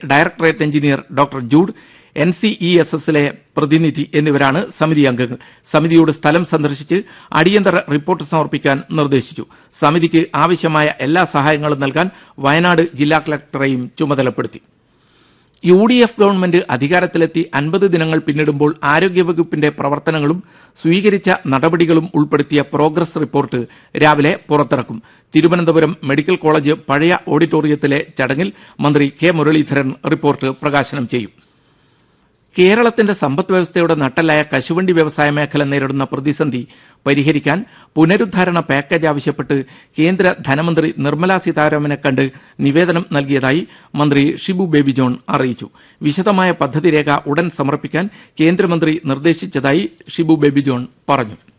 Directorate engineer doctor Jude, NCESSലെ പ്രതിനിധി എന്നിവരാണ് സമിതി അംഗങ്ങൾ. സമിതിയോട് സ്ഥലം സന്ദർശിച്ച് അടിയന്തര റിപ്പോർട്ട് സമർപ്പിക്കാൻ നിർദ്ദേശിച്ചു. സമിതിക്ക് ആവശ്യമായ എല്ലാ സഹായങ്ങളും നൽകാൻ വയനാട് ജില്ലാ കളക്ടറെയും ചുമതലപ്പെടുത്തി. UDF ഗവൺമെന്റ് അധികാരത്തിലെത്തി 50 ദിനങ്ങൾ പിന്നിടുമ്പോൾ ആരോഗ്യവകുപ്പിന്റെ പ്രവർത്തനങ്ങളും സ്വീകരിച്ച നടപടികളും ഉൾപ്പെടുത്തിയ പ്രോഗ്രസ് റിപ്പോർട്ട് രാവിലെ പുറത്തിറക്കും. തിരുവനന്തപുരം മെഡിക്കൽ കോളേജ് പഴയ ഓഡിറ്റോറിയത്തിലെ ചടങ്ങിൽ മന്ത്രി K മുരളീധരൻ റിപ്പോർട്ട് പ്രകാശനം ചെയ്യും. കേരളത്തിന്റെ സമ്പദ് വ്യവസ്ഥയുടെ നട്ടെല്ലായ കശുവണ്ടി വ്യവസായ മേഖല നേരിടുന്ന പ്രതിസന്ധി പരിഹരിക്കാൻ പുനരുദ്ധാരണ പാക്കേജ് ആവശ്യപ്പെട്ട് കേന്ദ്ര ധനമന്ത്രി നിർമ്മലാ സീതാരാമനെ കണ്ട് നിവേദനം നൽകിയതായി മന്ത്രി ഷിബു ബേബി ജോൺ അറിയിച്ചു. വിശദമായ പദ്ധതി രേഖ ഉടൻ സമർപ്പിക്കാൻ കേന്ദ്രമന്ത്രി നിർദ്ദേശിച്ചതായി ഷിബു ബേബി ജോൺ പറഞ്ഞു.